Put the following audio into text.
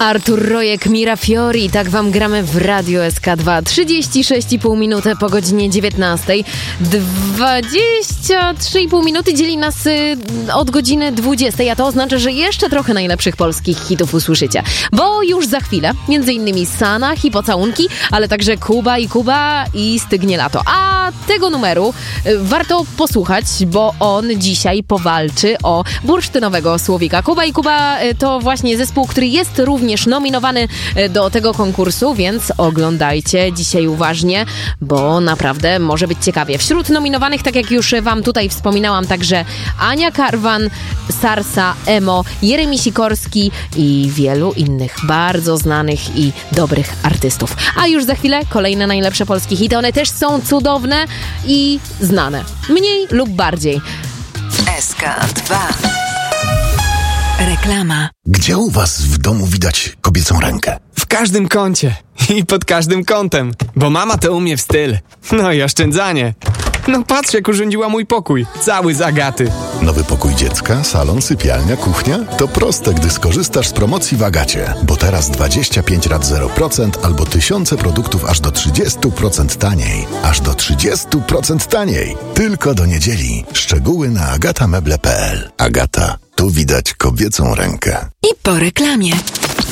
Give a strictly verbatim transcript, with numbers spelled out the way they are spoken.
Artur Rojek, Mira Fiori, tak wam gramy w Radio S K dwa. trzydzieści sześć i pół minuty po godzinie dziewiętnastej. dwadzieścia trzy i pół minuty dzieli nas y, od godziny dwudziestej, a to oznacza, że jeszcze trochę najlepszych polskich hitów usłyszycie. Bo już za chwilę, między innymi Sanach i Pocałunki, ale także Kuba i Kuba i Stygnie lato. A tego numeru y, warto posłuchać, bo on dzisiaj powalczy o bursztynowego słowika. Kuba i Kuba y, to właśnie zespół, który jest również nominowany do tego konkursu, więc oglądajcie dzisiaj uważnie, bo naprawdę może być ciekawie. Wśród nominowanych, tak jak już wam tutaj wspominałam, także Ania Karwan, Sarsa, Emo, Jeremi Sikorski i wielu innych bardzo znanych i dobrych artystów. A już za chwilę kolejne najlepsze polskie hity. One też są cudowne i znane. Mniej lub bardziej. S K dwa. Reklama. Gdzie u was w domu widać kobiecą rękę? W każdym kącie i pod każdym kątem, bo mama to umie w styl. No i oszczędzanie. No patrz, jak urządziła mój pokój, cały z Agaty. Nowy pokój dziecka, salon, sypialnia, kuchnia? To proste, gdy skorzystasz z promocji w Agacie. Bo teraz dwadzieścia pięć rat zero procent albo tysiące produktów aż do trzydzieści procent taniej. Aż do trzydzieści procent taniej. Tylko do niedzieli. Szczegóły na agata meble kropka p l. Agata. Tu widać kobiecą rękę. I po reklamie.